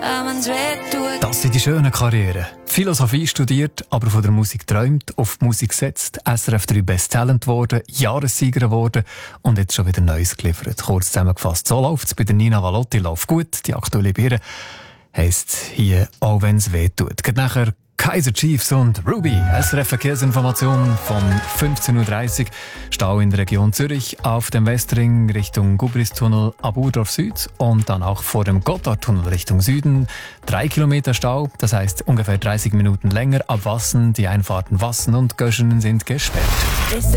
wenn's weh tut. Das sind die schönen Karrieren. Philosophie studiert, aber von der Musik träumt, auf die Musik setzt, SRF 3 Best Talent geworden, Jahressieger geworden und jetzt schon wieder Neues geliefert. Kurz zusammengefasst, so läuft's bei der Nina Valotti, läuft gut. Die aktuelle Biere heisst hier «Auch wenn's weh tut». Geht nachher Kaiser Chiefs und Ruby. SRF Verkehrsinformation von 15.30 Uhr. Stau in der Region Zürich auf dem Westring Richtung Gubristunnel ab Urdorf Süd und dann auch vor dem Gotthardtunnel Richtung Süden. 3 Kilometer Stau, das heisst ungefähr 30 Minuten länger. Ab Wassen, die Einfahrten Wassen und Göschenen sind gesperrt.